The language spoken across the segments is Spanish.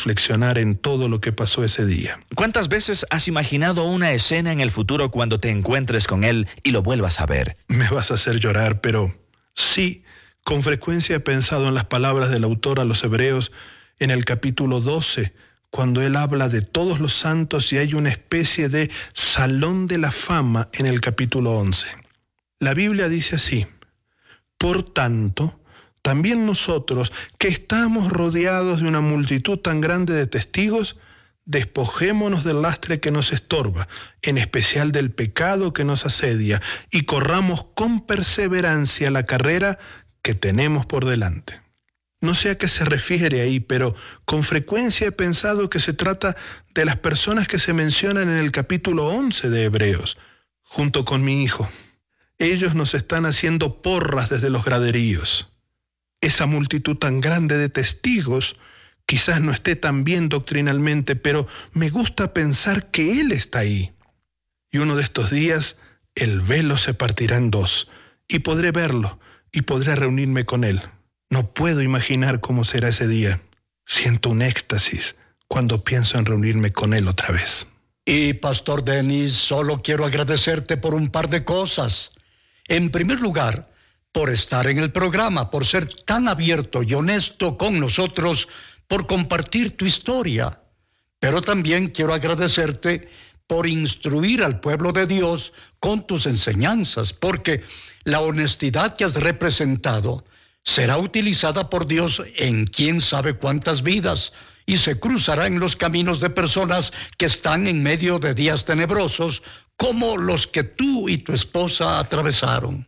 reflexionar en todo lo que pasó ese día. ¿Cuántas veces has imaginado una escena en el futuro cuando te encuentres con él y lo vuelvas a ver? Me vas a hacer llorar, pero sí, con frecuencia he pensado en las palabras del autor a los Hebreos en el capítulo 12, cuando él habla de todos los santos y hay una especie de salón de la fama en el capítulo 11. La Biblia dice así: por tanto, también nosotros, que estamos rodeados de una multitud tan grande de testigos, despojémonos del lastre que nos estorba, en especial del pecado que nos asedia, y corramos con perseverancia la carrera que tenemos por delante. No sé a qué se refiere ahí, pero con frecuencia he pensado que se trata de las personas que se mencionan en el capítulo 11 de Hebreos, junto con mi hijo. Ellos nos están haciendo porras desde los graderíos. Esa multitud tan grande de testigos quizás no esté tan bien doctrinalmente, pero me gusta pensar que Él está ahí. Y uno de estos días el velo se partirá en dos, y podré verlo, y podré reunirme con Él. No puedo imaginar cómo será ese día. Siento un éxtasis cuando pienso en reunirme con Él otra vez. Y Pastor Denis, solo quiero agradecerte por un par de cosas. En primer lugar, por estar en el programa, por ser tan abierto y honesto con nosotros, por compartir tu historia. Pero también quiero agradecerte por instruir al pueblo de Dios con tus enseñanzas, porque la honestidad que has representado será utilizada por Dios en quién sabe cuántas vidas y se cruzará en los caminos de personas que están en medio de días tenebrosos como los que tú y tu esposa atravesaron.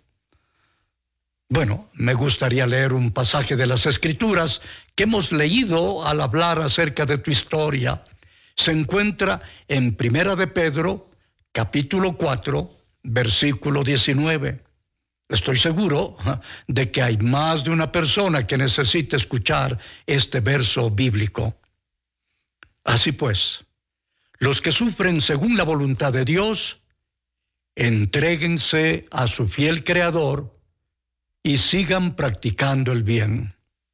Bueno, me gustaría leer un pasaje de las Escrituras que hemos leído al hablar acerca de tu historia. Se encuentra en Primera de Pedro, capítulo 4, versículo 19. Estoy seguro de que hay más de una persona que necesita escuchar este verso bíblico. Así pues, los que sufren según la voluntad de Dios, entréguense a su fiel Creador y sigan practicando el bien.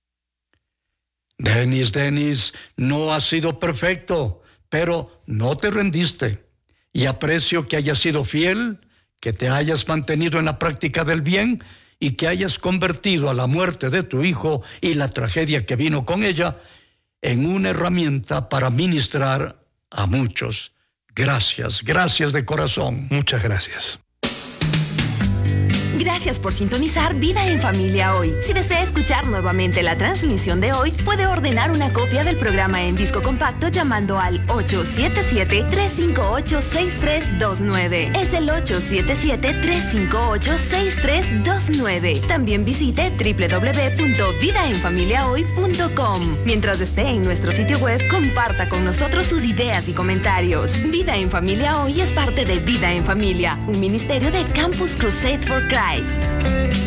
Denis, no has sido perfecto, pero no te rendiste. Y aprecio que hayas sido fiel, que te hayas mantenido en la práctica del bien y que hayas convertido a la muerte de tu hijo y la tragedia que vino con ella en una herramienta para ministrar a muchos. Gracias de corazón. Muchas gracias. Gracias por sintonizar Vida en Familia hoy. Si desea escuchar nuevamente la transmisión de hoy, puede ordenar una copia del programa en disco compacto llamando al 877-358-6329. Es el 877-358-6329. También visite www.vidaenfamiliahoy.com. Mientras esté en nuestro sitio web, comparta con nosotros sus ideas y comentarios. Vida en Familia hoy es parte de Vida en Familia, un ministerio de Campus Crusade for Christ.